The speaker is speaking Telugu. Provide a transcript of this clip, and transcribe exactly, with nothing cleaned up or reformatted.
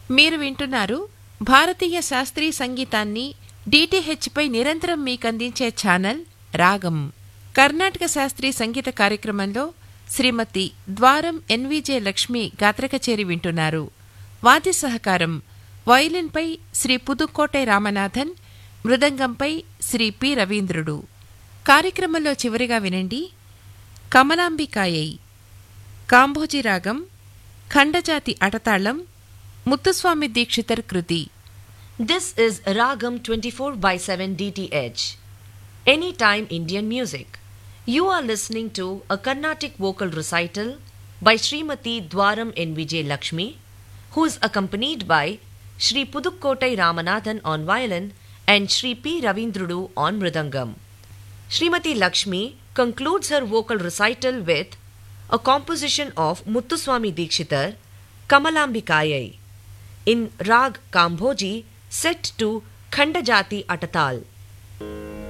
మీరు వింటున్నారు భారతీయ శాస్త్రీయ సంగీతాన్ని డిటిహెచ్ పై నిరంతరం మీకందించే ఛానల్ రాగం. కర్ణాటక శాస్త్రీయ సంగీత కార్యక్రమంలో శ్రీమతి ద్వారం ఎన్విజే లక్ష్మి గాత్రకచేరి వింటున్నారు. వాద్య సహకారం వయలిన్పై శ్రీ పుదుక్కోటై రామనాథన్, మృదంగంపై శ్రీ పి రవీంద్రుడు. కార్యక్రమంలో చివరిగా వినండి కమలాంబికాయై, కాంభోజీ రాగం, ఖండజాతి అటతాళం, ముత్తుస్వామి దీక్షితర్ కృతి. This is Ragam twenty-four by seven D T H, Anytime Indian Music. You are listening to a Carnatic vocal recital by Srimati Dwaram N V J Lakshmi, who is accompanied by Shri Pudukkottai Ramanathan on violin and Shri P. Ravindrudu on mridangam. Srimati Lakshmi concludes her vocal recital with a composition of Muthuswami Dikshitar, Kamalambikayai, in Rag Kambhoji, set to Khandajati Atatal.